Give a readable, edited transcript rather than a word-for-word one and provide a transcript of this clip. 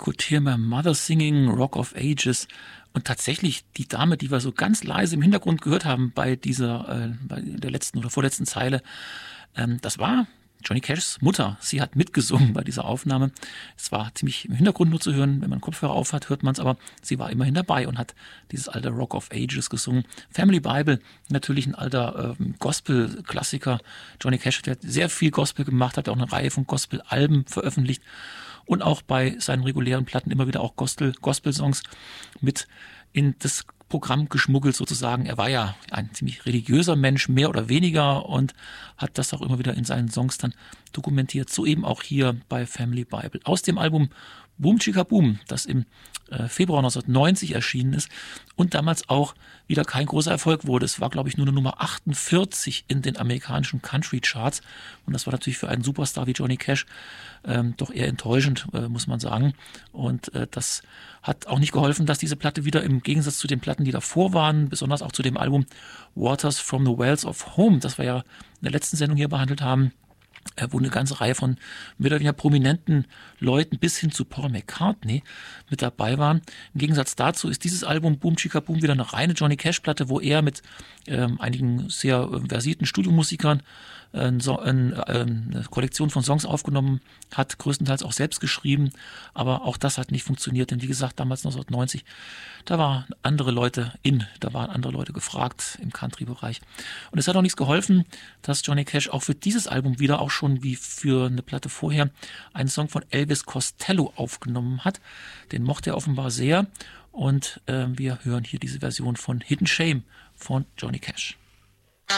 Could Hear My Mother Singing, Rock of Ages. Und tatsächlich die Dame, die wir so ganz leise im Hintergrund gehört haben bei bei der letzten oder vorletzten Zeile, das war Johnny Cashs Mutter. Sie hat mitgesungen bei dieser Aufnahme. Es war ziemlich im Hintergrund nur zu hören. Wenn man Kopfhörer auf hat, hört man es, aber sie war immerhin dabei und hat dieses alte Rock of Ages gesungen. Family Bible, natürlich ein alter Gospel-Klassiker. Johnny Cash hat sehr viel Gospel gemacht, hat auch eine Reihe von Gospel-Alben veröffentlicht und auch bei seinen regulären Platten immer wieder auch Gospel-Songs mit in das Programm geschmuggelt sozusagen. Er war ja ein ziemlich religiöser Mensch, mehr oder weniger, und hat das auch immer wieder in seinen Songs dann dokumentiert. So eben auch hier bei Family Bible. Aus dem Album Boom Chicka Boom, das im Februar 1990 erschienen ist und damals auch wieder kein großer Erfolg wurde. Es war, glaube ich, nur eine Nummer 48 in den amerikanischen Country Charts. Und das war natürlich für einen Superstar wie Johnny Cash doch eher enttäuschend, muss man sagen. Und das hat auch nicht geholfen, dass diese Platte wieder im Gegensatz zu den Platten, die davor waren, besonders auch zu dem Album Waters from the Wells of Home, das wir ja in der letzten Sendung hier behandelt haben, wo eine ganze Reihe von mehr oder weniger prominenten Leuten bis hin zu Paul McCartney mit dabei waren. Im Gegensatz dazu ist dieses Album Boom Chicka Boom wieder eine reine Johnny Cash Platte, wo er mit einigen sehr versierten Studiomusikern eine Kollektion von Songs aufgenommen hat, größtenteils auch selbst geschrieben, aber auch das hat nicht funktioniert, denn wie gesagt, damals 1990, da waren andere Leute gefragt im Country-Bereich. Und es hat auch nichts geholfen, dass Johnny Cash auch für dieses Album wieder, auch schon wie für eine Platte vorher, einen Song von Elvis Costello aufgenommen hat. Den mochte er offenbar sehr und wir hören hier diese Version von Hidden Shame von Johnny Cash.